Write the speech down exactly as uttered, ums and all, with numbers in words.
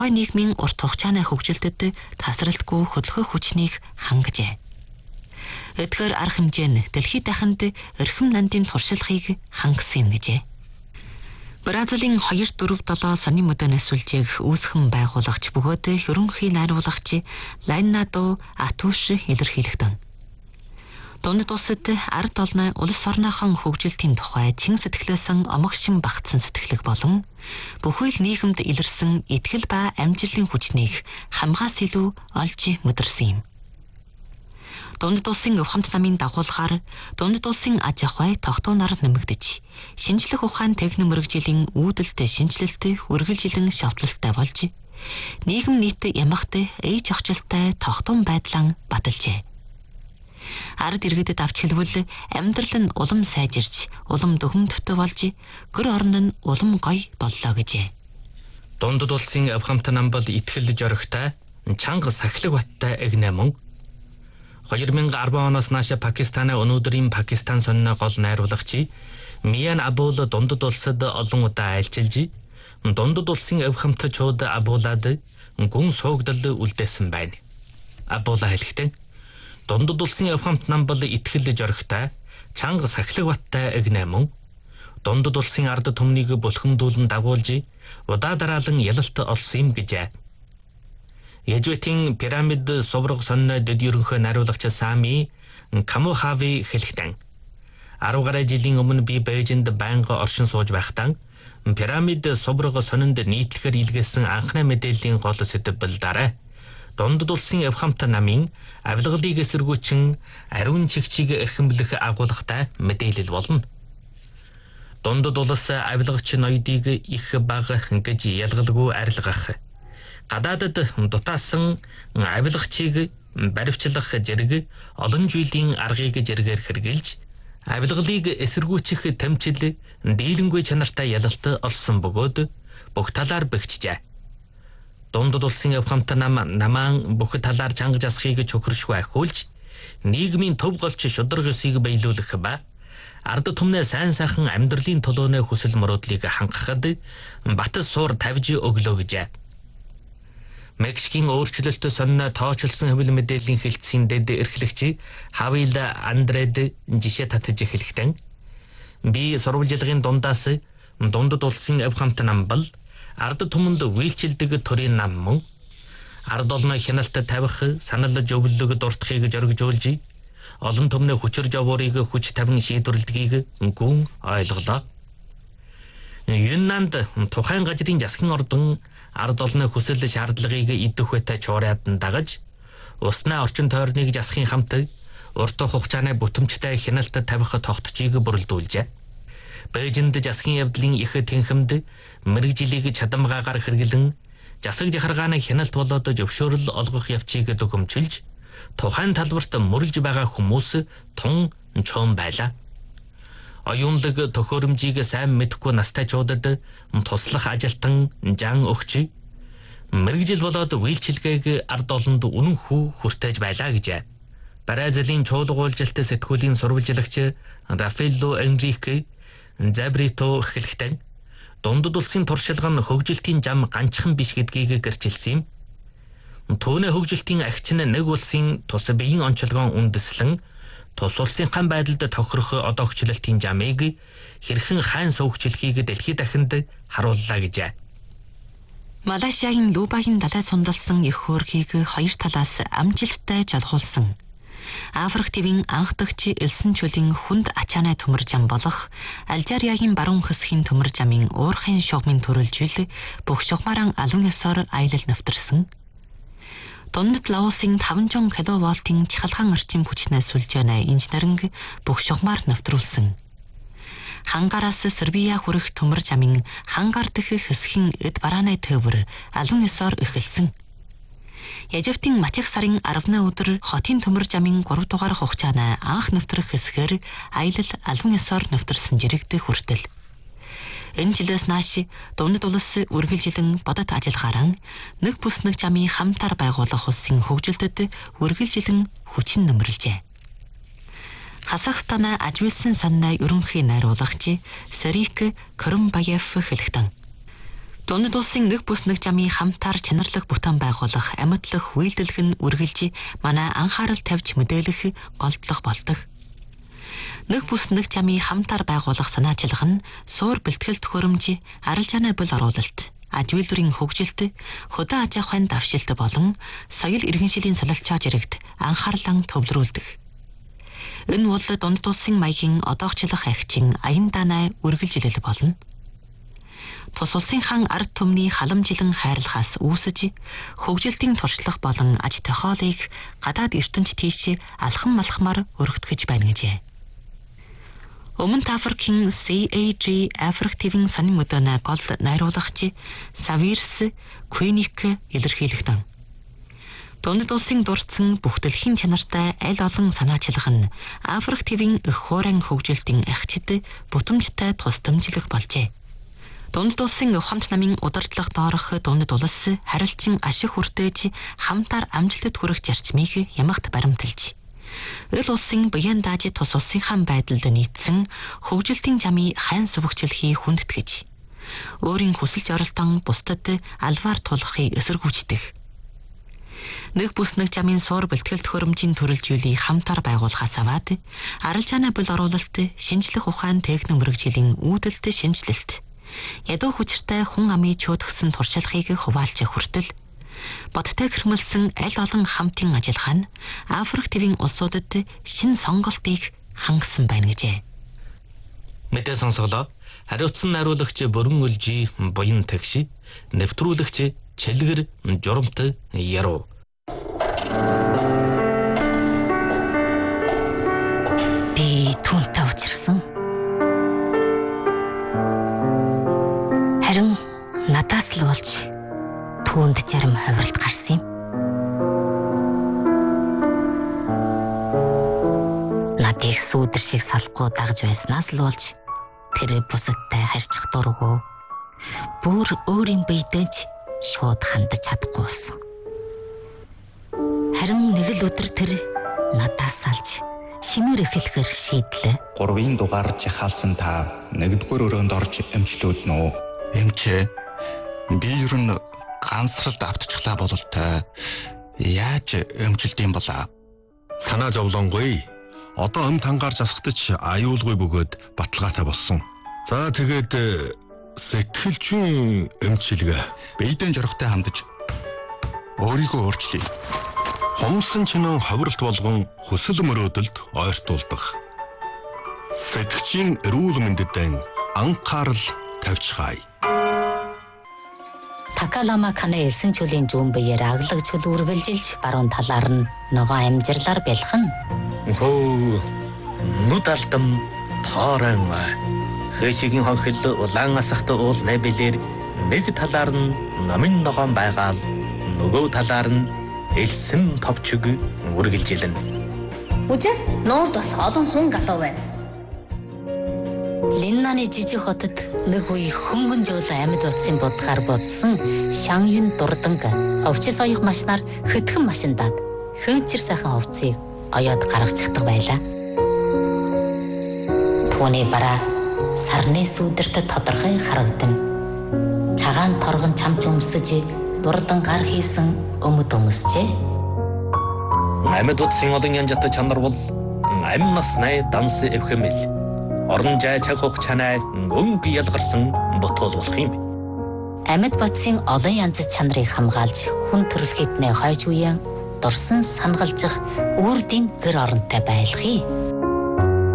нийгмийн урт хугацааны хөгжилдөд тасралтгүй хөдөлгөөн хүчнийг хангажээ. Эдгээр арга хэмжээ нь дэлхийд дахинд эрхэм нандин туршлагыг хангасан юм гэжээ. Бразилийн two four seven сонин мөдөнөөс сүлжээх үүсгэн байгуулагч бөгөөд ерөнхий найруулагч Лайнадо Атуш илэрхийлэгдэн. Дунд улсад ард олны улс орныхон хөгжилтийн тухай чин сэтгэлээсэн омогшин багтсан сэтгэлэг болон бүхэл нийгэмд илэрсэн итгэл ба амжилтын хүчнийг хамгаас илүү олж мэдэрсэн юм. Дунд улсын өвхөмт намын дагуулгаар дунд улсын аж ахуй тогтооноор нэмэгдэж, шинжлэх ухаан техник мэрэгжлийн үүдэлтэй шинжилэлт үргэлжилэн шавтлалтай болж, нийгэм нийт ямагт ээж охжилтой тогтоон байдлаа баталжээ. Ард иргэдэд авч хэлбэл амьдрал нь улам сайжирч, улам дөхөмтөй болж, гэр орон нь улам гоё боллоо гэжээ. Дунд улсын өвхөмт нам бол итгэл жоригтой, чанга сахилэг баттай эгнэ мөн. two thousand ten оноос нааш Пакистаны өнөөдрийн Пакистан сонины гол найруулагч Миян Абул дундад улсад олон удаа айлчилж, дундад улсын өвхөмтчүүд Абулад гүн суугдал үлдээсэн байна. Абула хэлэхдээ дундад улсын өвхөмт нам бол итгэл жоригтой, чанга сахилэг баттай эгнэ мөн. Дундад улсын ард түмнийг булхамдуулан дагуулж, удаа дараалан ялалт олсон юм гэжээ. Ежвэтийн пирамид соврог сонны дэд ерөнхий найруулагч Сами Камохави хэлэхдээ ten гаруй жилийн өмнө би Бээжинд байнга оршин сууж байхдаа пирамид соврог сонинд нийтлэхээр илгээсэн анхны мэдээллийн гол сэтгэлдээ дундад улсын өвхөмт намын авилгалыг эсэргүүцэн ариун чигчийг эрхэмлэх агуулгатай мэдээлэл болно. Дундад улс авилгач ноёдыг их бага гэж ялгалгүй арилгах, гадаадад дутаасан авилгачийг баривчлах зэрэг олон жилийн аргыг зэрэгээр хэрэгжилж, авилгалыг эсэргүүцэх тэмцэл дийлэнгүй чанартай ялалт олсон бөгөөд бүх талаар бэхжжээ. Дундад улсын өвхөмт нам намаан бүх талаар чанга жасахыг чөхөршгүй ахиулж, нийгмийн төв голч шударга ёсыг биелүүлэх ба ард түмнээ сайн сайхан амьдралын төлөөнөө хүсэл мөрөөдлийг хангахад бат суур тавьж өглөө гэжээ. Мексикийн өөрчлөлтөд сонно тоочилсон хэвлэл мэдээллийн хэлтсийн дэд эрхлэгч Хавил Андред жишээ татж хэлэхдээ би сурвалжлагын дундаас дундад улсын өвхөмт нам бол ард түмэнд үйлчилдэг төрийн нам мөн. Ард олны хяналт тавих, санал зөвлөлөг дуртахыг зоригжуулж, олон түмний хүчээр жавуурыг хүч тавин шийдвэрлэдгийг гүн ойлголоо. Юннанд тухайн газрын засгийн ордон ард олны хүсэл шаардлагыг идэх үетэй чуурайдан дагаж, уснаа орчин тойрныг засахын хамт урт хугацааны бүтэмжтэй хяналт тавих тогтцыг бүрэлдүүлжээ. Бээжинд засгийн явдлын их тэнхимд мэрэгжилийг чадамгаагаар хэрэглэн засаг жахаргааны хяналт болоод зөвшөөрөл олгох явцыг дөхөмчилж, тухайн талбарт мөрөлж байгаа хүмүүс тун чон байлаа. Оюунлаг төхөөрөмжийг сайн мэдэхгүй настайчуудад туслах ажилтан жан өгч, мэрэгжил болоод үйлчилгээг ард олонд үнэн хүү хүртэж байлаа гэжээ. Бразилийн чуулгуулжилт сэтгүүлийн сурвалжлагч Рафаэлло Энрике Забрито хэлэхдээ дундад улсын туршилга нь хөгжилтийн зам ганцхан биш гэдгийг гэрчилсэн юм. Түүний хөгжилтийн агч нь нэг улсын тус биеийн онцлогоон үндэслэн тус улсынхан байдалд тохирох одоогчлалтын замыг хэрхэн хайн суугчлахыг дэлхийд дахинд харууллаа гэжээ. Малайшагийн Лубагийн далай сундалсан их хөөргийг хоёр талаас амжилттай жолхуулсан. Африк твийн анх дагч элсэн чөлийн хүнд ачаанай төмөр зам болох Алжириагийн баруун хэсгийн төмөр замын уурхайн шугамын төрөлжил бүх шугамаран алуун ёсоор аялал навтарсан. Дундад Лаосын five hundred киловольтын чахалгаан орчин хүчнээс сүлжээнэ инженеринг бүх шугамар навтруулсан. Хангараас Сербия хүрэх төмөр замын хангар дэх хэсгийн эд барааны төвөр алуун ёсоор эхэлсэн. Ежевтийн Мачих сарын ten өдөр хотын төмөр замын three дугаар хугацааны анх навтрах хэсгээр аялал алуун ёсоор навтарсан жирэгдэх хүртэл. Энэ жилээс нааш дундад улс үргэлжилэн бодит ажиллахаараа нэг бүс нэг замын хамтар байгуулах улсын хөгжилдөд үргэлжилэн хүчин нэмэрлжээ. Казахстаны Ажвилсан сонны ерөнхий найруулагч Сарик Крымбаев хэлэхдээ Дундад улсын нэг бүс нэг жамын хамтаар чанарлах бүтээн байгуулах, амьдлах, үйлдэлх нь үргэлж манай анхаарал тавьж мэдээлэх голдлох болдог. Нэг бүс нэг жамын хамтаар байгуулах санаачилга нь суур бэлтгэл төхөөрөмж, арилжааны бул оруулалт, аж үйлдвэрийн хөгжилт, хөдөө аж ахуйн давшилт болон соёл иргэншилийн солилцоож ирэгт анхаарлан төвлөрүүлдэг. Энэ бол дундад улсын маягийн одоогчлох агчин аян даанай үргэлжилэл болно. Тус улсынхан ард түмний халамжилан хайрлахаас үүсэж хөгжилтийн туршлага болон аж тохиолыг гадаад ертөнц тийш алхам малхмаар өргөтгөж байна гэжээ. Өмнөд Африкийн си эй джи Африк тэвийн сонин мөдөөнө гол найруулагч Савирс Куиник илэрхийлэгдэн. Дундад улсын дурдсан бүх дэлхийн чанартай аль олон санаачилга нь Африк тэвийн эх хуурайн хөгжилтийн ахчид бутамжтай тус дэмжлэх болжээ. Дундад улсын ухамт намын удирдлага доорох дундад улс харилцан ашиг хүртээж хамтаар амжилтад хүрэх зарчмыг ямагт баримталж, эл улсын буян дааж тус улсынхан байдалд нийцсэн хөгжилтийн жамыг хайн сүвгчлэхий хүндэтгэж, өөрийн хүсэлж оролтон бусдад алваар тулахыг эсэргүүцдэг. Нэг бүс нэг жамын суур бэлтгэл төхөөрөмжийн төрөлжүүлийг хамтаар байгуулахаас аваад арилжааны бул оруулалт, шинжлэх ухаан техник мэргэжлийн үүдэлт шинжилэлт, ядуу хүчтэй хүн амын чөтгсөн туршлагыг хуваалж хүртэл бодтой хэрмэлсэн аль олон хамтын ажиллагаа нь Африк тэвийн улсуудад шин сонголтыг хангасан байна гэжээ. Мэдээ сонсголоо. Хариуцсан найруулагч Бүрэн Үлжи буян тэгш, нэвтрүүлэгч Чэлгэр Журамт Яруу. Би түүнтэй учирсан. Харин надаас л болж түүнд зарим ховролт гарсан юм. Надыг сүүдэр шиг салахгүй дагж байснаас л болж тэр бусадтай харьцах дургүй бүр өөрийн биедэж шууд хандаж чадахгүй болсон. Харин нэг л өдөр тэр надаас салж шинээр эхлэхээр шийдлээ. Гурвын дугаар жахаалсан та нэгдүгээр өрөөнд орж эмчлүүлнэ үү? Эмчээ. Би ер нь гансралд автчихлаа бололтой. Яаж эмчилдэм болоо? Санаа зовлонгүй. Одоо ам тангаар засахдаж аюулгүй бөгөөд баталгаатай болсон. За тэгээд сэтгэлжин эмчилгээ. Биедэн жорохтой хандаж өөрийгөө өөрчлөе. Хомсон чинэн ховролт болгон хүсэл мөрөөдөлд ойртуулдаг. Сэтгчийн эрүүл мэндэд анхаарал тавьчихаая. Такалама Кана элсэн чөлийн зүүн биеэр аглаг чөл үргэлжилж баруун талаар нь ногоо амжирлаар бэлхэн. Хөө нүд алдам тоорон хэшигийн хонхил улаан асахтай уул нэбэлэр нэг талаар нь номын ногоон байгаал нөгөө талаар нь элсэн товчиг үргэлжилнэ. Үгүй нуурд бас олон хүн галуу байна. Линнаны жижиг хотод нэг үе хөнгөн жөөлөө амьд утсын будгаар будсан Шангюн дурданг ховчис оёх машинаар хөтгөн машиндаад хөөцөр сайхан овцыг оёод гаргачихдаг байлаа. Түүний бараа сарны сүдэрт тодорхой харагдана. Цагаан торгон чамч өмсөж дурдан гар хийсэн өмд өмсчээ. Амьд утсын олон янжтай чанар бол амь насны данс эвхэмэл. Орон жай чагх чанай өнгө ялгарсан ботол болох юм. Амьд бодсын олон янз чанарыг хамгаалж хүн төрөлхөднээ хойж үеэн дурсан сангалжих үрдийн гэр оронтой байлгыг.